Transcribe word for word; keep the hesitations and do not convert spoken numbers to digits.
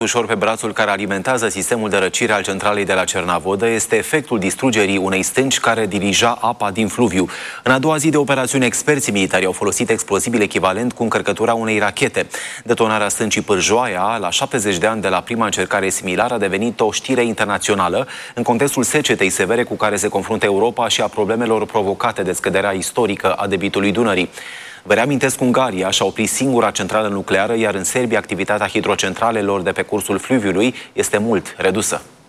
Ușor pe brațul care alimentează sistemul de răcire al centralei de la Cernavodă este efectul distrugerii unei stânci care dirija apa din fluviu. În a doua zi de operațiune, experții militari au folosit explozibil echivalent cu încărcătura unei rachete. Detonarea stâncii Pârjoaia, la șaptezeci de ani de la prima încercare similară, a devenit o știre internațională în contextul secetei severe cu care se confruntă Europa și a problemelor provocate de scăderea istorică a debitului Dunării. Vă reamintesc, Ungaria și-a oprit singura centrală nucleară, iar în Serbia activitatea hidrocentralelor de pe cursul fluviului este mult redusă.